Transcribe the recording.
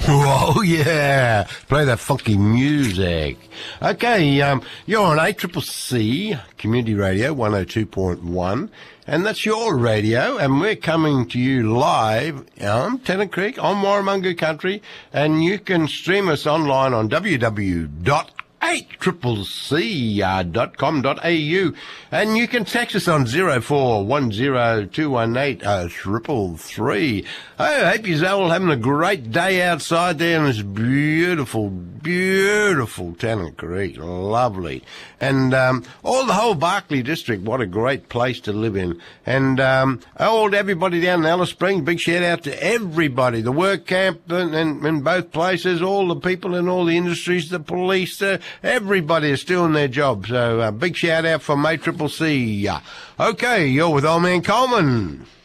Oh, yeah. Play that funky music. Okay, you're on ACCC Community Radio 102.1, and that's your radio, and we're coming to you live on Tennant Creek, on Warramunga Country, and you can stream us online on www.8CCC.com.au, and you can text us on 0410218333. I hope you're all having a great day outside there in this beautiful, beautiful Tennant Creek. Lovely. And all the whole Barkly district, what a great place to live in. And everybody down in Alice Springs, big shout out to everybody, the work camp and both places, all the people in all the industries, the police, everybody is doing their job. So big shout out from ACCC. Okay, you're with Old Man Coleman.